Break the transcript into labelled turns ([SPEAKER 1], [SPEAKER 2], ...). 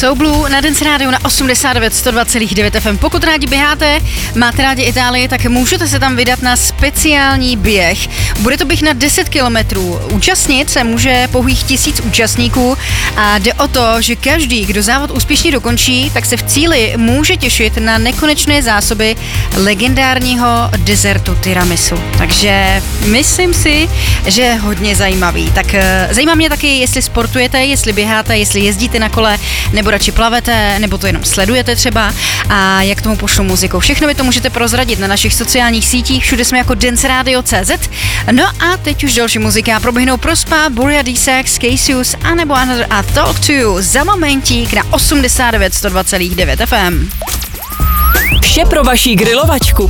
[SPEAKER 1] So Blue na Dance Radio na 89 102,9 FM. Pokud rádi běháte, máte rádi Itálii, tak můžete se tam vydat na speciální běh. Bude to běh na 10 kilometrů. Účastnit se může pouhých 1000 účastníků a jde o to, že každý, kdo závod úspěšně dokončí, tak se v cíli může těšit na nekonečné zásoby legendárního desertu tiramisu. Takže myslím si, že je hodně zajímavý. Tak zajímá mě taky, jestli sportujete, jestli běháte, jestli jezdíte na kole, nebo radši plavete, nebo to jenom sledujete třeba a jak tomu pošlu muziku. Všechno vy to můžete prozradit na našich sociálních sítích, všude jsme jako danceradio.cz. No a teď už další muzika. Proběhnou Prospa, Buria D-Sex, Cassius a nebo Another a Talk to You za momentík na 89 102,9 FM.
[SPEAKER 2] Vše pro vaši grilovačku.